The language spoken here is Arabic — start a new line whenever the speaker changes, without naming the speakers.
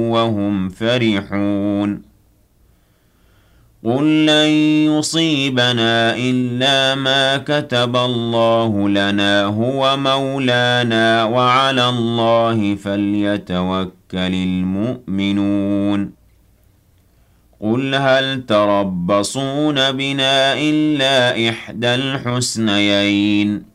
وهم فرحون قل لن يصيبنا إلا ما كتب الله لنا هو مولانا وعلى الله فليتوكل المؤمنون قل هل تربصون بنا إلا إحدى الحسنيين